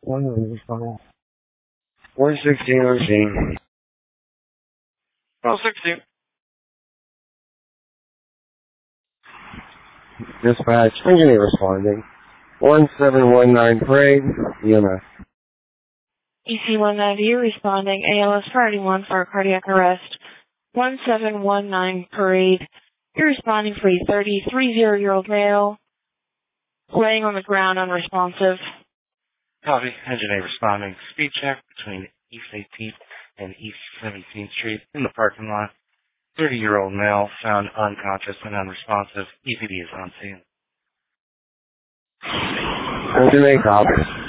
116 machine. 1216. Dispatch, engineer responding. 1719 parade, EMS. EC-190 responding, ALS priority 1 for cardiac arrest. 1719 parade. You're responding for a 33-year-old male laying on the ground unresponsive. Copy. Engineer responding. Speed check between East 18th and East 17th Street in the parking lot. 30-year-old male found unconscious and unresponsive. EPD is on scene. Engineer copy.